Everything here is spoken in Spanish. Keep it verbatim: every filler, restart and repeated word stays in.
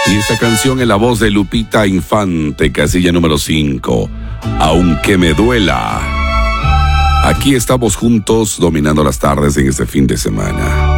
Y esta canción en la voz de Lupita Infante, casilla número cinco. Aunque me duela. Aquí estamos juntos dominando las tardes en este fin de semana.